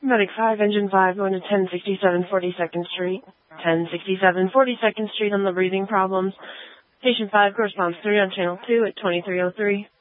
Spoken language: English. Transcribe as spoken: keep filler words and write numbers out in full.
Medic five, Engine five, going to ten sixty-seven forty-second Street. ten sixty-seven forty-second Street on the breathing problems. Patient five corresponds three on Channel two at twenty-three oh three.